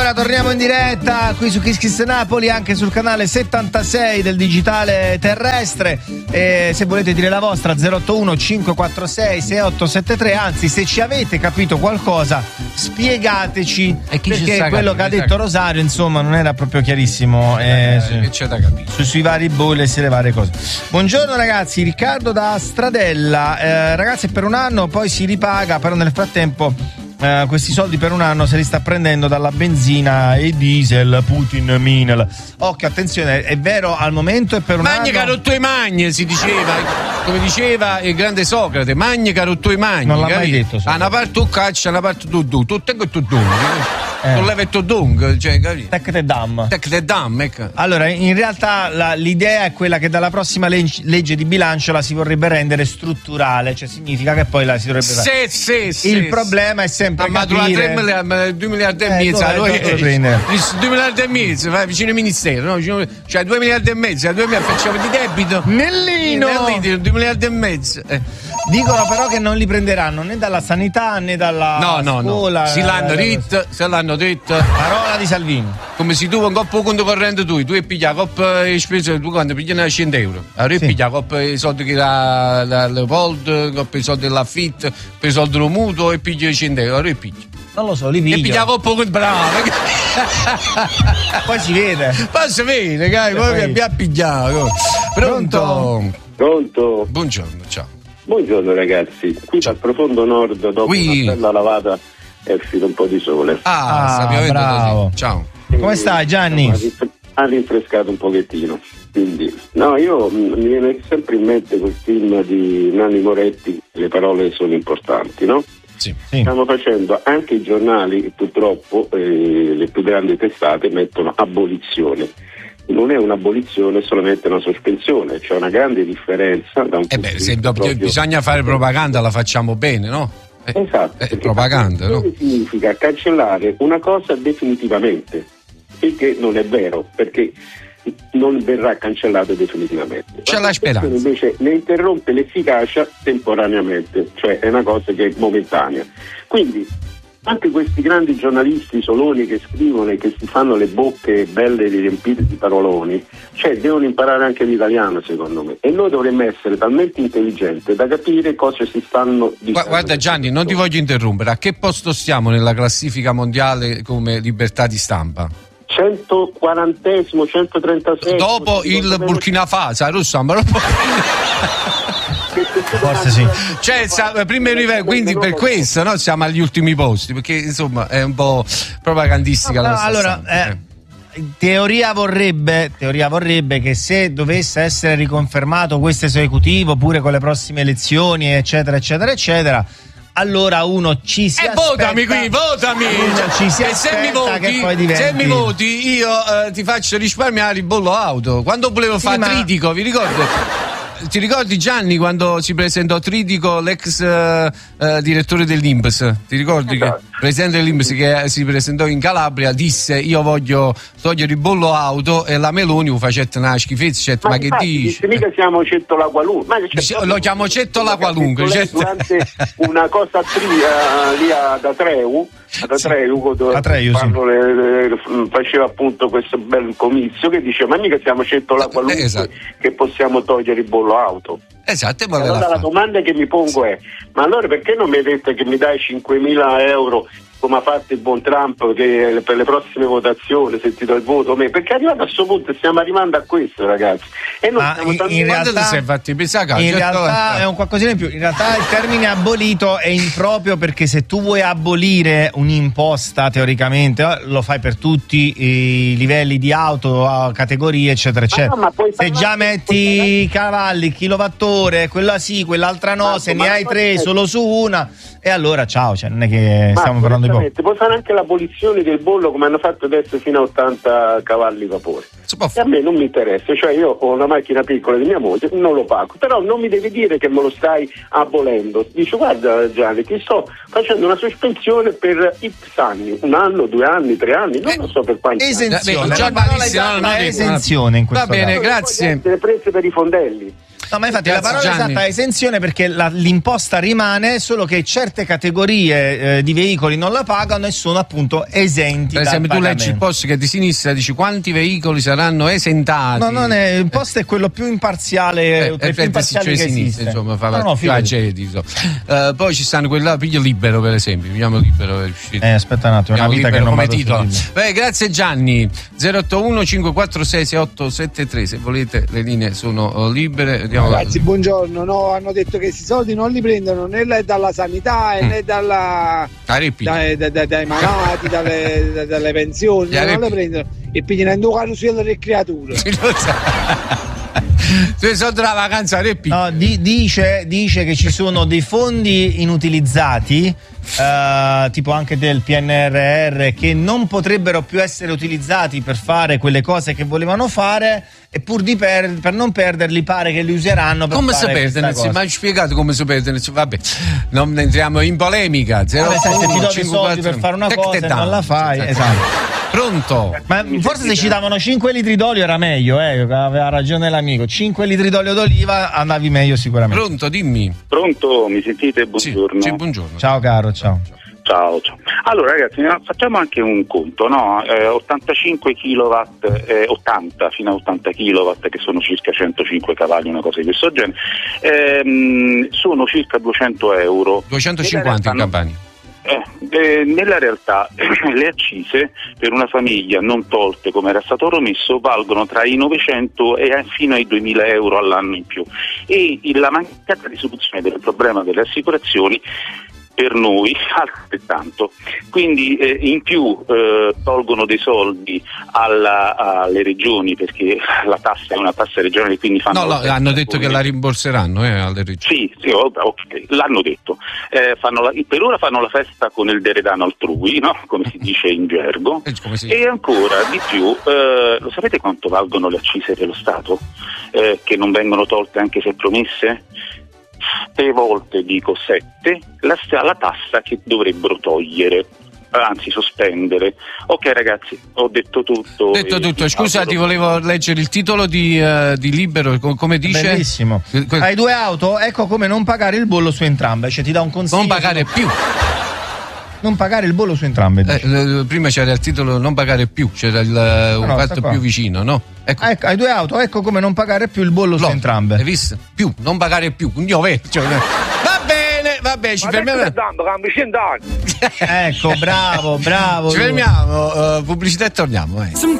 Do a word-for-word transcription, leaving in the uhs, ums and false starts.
Allora torniamo in diretta qui su Kiss Kiss Napoli, anche sul canale settantasei del digitale terrestre, e se volete dire la vostra zero otto uno cinque quattro sei sei otto sette tre, anzi se ci avete capito qualcosa spiegateci, perché quello che ha detto Rosario insomma non era proprio chiarissimo, eh, eh, che c'è da capire su, sui vari bollers e le varie cose. Buongiorno ragazzi, Riccardo da Stradella. eh, ragazzi, per un anno poi si ripaga, però nel frattempo Uh, questi soldi per un anno se li sta prendendo dalla benzina e diesel. Putin Minel. Occhio, attenzione, è vero al momento è per un Magni anno. caro tuoi magni, si diceva, come diceva il grande Socrate, magni caro tuoi magni. Non l'ha mai capito? detto Socrate. Ah, una parte tu caccia, una parte tu tu, tu tengo tu tu. Eh. Tu levi tu dung, cioè, capito? Tec te dam. Tec te dam, ecco. Allora, in realtà la, l'idea è quella che dalla prossima legge, legge di bilancio la si vorrebbe rendere strutturale, cioè significa che poi la si dovrebbe fare. Sì, sì, sì. Il problema è sempre ma capire. tre miliardi, due miliardi e Eh, mezzo, dove- allora, dove lo prende? due miliardi e mezzo, vai vicino al ministero, no? Vicino, cioè due miliardi e mezzo, due miliardi facciamo di debito. Nellino! Nellino, due miliardi e mezzo. Eh. Dicono però che non li prenderanno né dalla sanità né dalla No, no, scuola. no. Si l'hanno eh, detto, se l'hanno detto. Parola di Salvini. Come se tu un coppo conto corrente tu, tu pigli la coppa e spese, tu quando pigli una cento euro. Allora Sì. pigli la coppa i soldi che la, la Leopold, coppa i soldi dell'affitto, per i soldi del mutuo e pigli cento euro. Allora pigli. Non lo so, li E piglio. pigli la coppa con bravo. Poi si vede. Ma si vede, dai, poi poi- mi abbiamo pigliato. Pronto? Pronto? Buongiorno, ciao. Buongiorno ragazzi, qui dal profondo nord dopo Qui. una bella lavata è uscito un po' di sole. Ah, Ah, sta piovendo bravo. così. Ciao. Come stai, Gianni? Ha rinf- Ha rinfrescato un pochettino. Quindi, no, io mh, mi viene sempre in mente quel film di Nanni Moretti, Le parole sono importanti, no? Sì. Sì. Stiamo facendo anche i giornali, purtroppo eh, le più grandi testate mettono abolizione. Non è un'abolizione, è solamente una sospensione, c'è una grande differenza da un Eh punto beh, di se vista do- proprio- bisogna fare propaganda, la facciamo bene, no? Eh, Esatto, È perché propaganda, no? abolizione significa cancellare una cosa definitivamente, il che non è vero, perché non verrà cancellato definitivamente. C'è la speranza. Invece ne interrompe l'efficacia temporaneamente, cioè è una cosa che è momentanea. Quindi anche questi grandi giornalisti soloni che scrivono e che si fanno le bocche belle riempite di paroloni, cioè devono imparare anche l'italiano secondo me, e noi dovremmo essere talmente intelligenti da capire cosa si stanno dicendo. Gu- Guarda Gianni, non ti voglio interrompere, a che posto stiamo nella classifica mondiale come libertà di stampa? centoquarantesimo, centotrentasei Dopo il Burkina Faso, a Rossambro. Forse sì. Cioè, sa- primo livello, quindi per questo no, siamo agli ultimi posti, perché insomma è un po' propagandistica la No, nostra allora, stampa, eh, teoria vorrebbe, teoria vorrebbe che se dovesse essere riconfermato questo esecutivo pure con le prossime elezioni, eccetera, eccetera, eccetera, allora uno ci si E aspetta. votami qui, votami! Uno ci si e se mi aspetta voti, che poi diventi. se mi voti io eh, ti faccio risparmiare il bollo auto. Quando volevo Sì, fare ma- Tridico, vi ricordi? Ti ricordi Gianni quando si presentò Tridico, l'ex eh, eh, direttore dell'I N P S? Ti ricordi che il presidente dell'I N P S che si presentò in Calabria disse io voglio togliere il bollo auto, e la Meloni lo facette una schifezza, cioè, ma, ma che infatti, dici? dice, mica siamo Cettola qualunque. Ma che c'è Dice- proprio- lo chiamo Cettola qualunque, Lei certo. durante una cosa tri, uh, lì ad Atreu, ad Atreu, dove Atreu, sì. Pablo le- le- faceva appunto questo bel comizio, che dice ma mica siamo Cettola qualunque esatto. che possiamo togliere il bollo auto. Esatto, e poi Allora l'ha la fatto. domanda che mi pongo è: ma allora perché non mi hai detto che mi dai cinquemila euro come ha fatto il buon Trump che per le prossime votazioni se ti do il voto? Perché arrivato a questo punto stiamo arrivando a questo, ragazzi, e noi Ma stiamo in- tanto- in Quando realtà- ti sei fatti pensare? In Certo, realtà eh. è un qualcosina in più. In realtà il termine abolito è improprio, perché se tu vuoi abolire un'imposta teoricamente eh, lo fai per tutti i livelli di auto, a categorie eccetera eccetera. no, ma puoi Se parlare- già metti puoi i cavalli, kilowattora, quella sì, quell'altra no, Marco, se ma ne hai non tre è- solo su una, e allora ciao, cioè non è che Ma stiamo parlando di poco. onestamente, puoi fare anche l'abolizione del bollo come hanno fatto adesso fino a ottanta cavalli vapore. Si può E a fare. me non mi interessa, cioè io ho una macchina piccola di mia moglie, non lo pago, però non mi devi dire che me lo stai abolendo. Dice guarda Gianni, ti sto facendo una sospensione per X anni, un anno, due anni, tre anni, non Eh, lo so per quanti anni. Esenzione, Beh, già la parola malissimo, esatta no, no, è no, esenzione in questo Va bene, caso. grazie. Essere prese per i fondelli. No, ma infatti Grazie, la parola Gianni. esatta è esenzione, perché la, l'imposta rimane, solo che certe categorie eh, di veicoli non la pagano e sono appunto esenti. Per esempio, dal tu leggi il pagamento. post che è di sinistra, dici quanti veicoli saranno esentati. No, non è, il post è quello più imparziale, Eh, tra i più eh, imparziali cioè che sinistra, esiste. insomma, fa no, no, più figurati. agedi, insomma. Eh, poi ci stanno quelli là, piglio libero, per esempio. Vediamo libero, è uscito. Eh, aspetta un attimo, una Vediamo vita che libero non come vado su titolo. libero. Beh, grazie Gianni. zero otto uno cinque quattro sei sei otto sette tre, se volete le linee sono oh, libere. Vediamo. Ragazzi, buongiorno. No, hanno detto che questi soldi non li prendono né dalla sanità Mm. né dalla, Areppi. dai, dai, dai, dai malati, dalle, da- dalle pensioni, Gli non Areppi. le prendono e pigliano in due carosello delle creature. Tu soldi della vacanza, Areppi. No, di- dice, dice che ci sono dei fondi inutilizzati, eh, tipo anche del P N R R, che non potrebbero più essere utilizzati per fare quelle cose che volevano fare, e pur di per, per non perderli pare che li useranno per Come fare si questa perdono? cosa. Ma hai spiegato come si perdono? Vabbè, non entriamo in polemica. zero Vabbè, sai, se ti do dei cinque soldi quattro per fare una Tec cosa te e non down. la fai, esatto. Pronto? Ma forse se ci davano cinque litri d'olio era meglio, eh, aveva ragione l'amico. cinque litri d'olio d'oliva andavi meglio sicuramente. Pronto, dimmi. Pronto, mi sentite? Buongiorno. Sì, sì, buongiorno. Ciao caro, ciao. Ciao, ciao. Allora ragazzi, no, facciamo anche un conto, no? Eh, ottantacinque chilowatt, eh, ottanta fino a ottanta chilowatt, che sono circa centocinque cavalli, una cosa di questo genere, ehm, sono circa duecento euro. duecentocinquanta in Nella realtà, Campania. Eh, eh, nella realtà le accise per una famiglia non tolte come era stato promesso valgono tra i novecento e fino ai duemila euro all'anno in più, e la mancata risoluzione del problema delle assicurazioni per noi altrettanto, quindi eh, in più eh, tolgono dei soldi alla, alle regioni, perché la tassa è una tassa regionale, quindi fanno No, no, hanno detto che la rimborseranno eh, alle regioni. sì, sì, ok, l'hanno detto. Eh, fanno la, per ora fanno la festa con il deredano altrui, no? Come si dice in gergo. Eh, come si- E ancora di più, eh, lo sapete quanto valgono le accise dello Stato? Eh, che non vengono tolte anche se promesse? Tre volte, dico sette, la, la tassa che dovrebbero togliere, anzi sospendere. Ok ragazzi, ho detto tutto. Detto e tutto, vi scusa, auguro- ti volevo leggere il titolo di, eh, di Libero, co- come dice? Bellissimo. Eh, que- Hai due auto? Ecco come non pagare il bollo su entrambe, cioè ti dà un consiglio. Non pagare più. Non pagare il bollo su entrambe. Eh, dice. eh, prima c'era il titolo non pagare più, c'era il eh, un no, sta fatto qua. più vicino, no? Ecco. Ah, ecco, hai due auto, ecco come non pagare più il bollo su No, entrambe. Hai visto? Più, non pagare più. Quindi, oh, eh, cioè, va bene, va bene, ci fermiamo. Ecco, bravo, bravo. Ci lui. fermiamo, eh, pubblicità e torniamo. Eh.